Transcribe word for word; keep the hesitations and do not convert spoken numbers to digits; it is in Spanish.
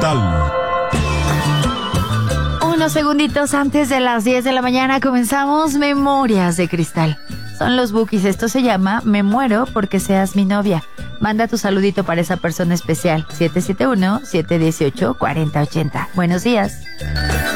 Cristal. Unos segunditos antes de las diez de la mañana comenzamos Memorias de Cristal. Son los Bukis, esto se llama Me muero porque seas mi novia. Manda tu saludito para esa persona especial, siete siete uno, siete uno ocho, cuatro cero ocho cero. Buenos días.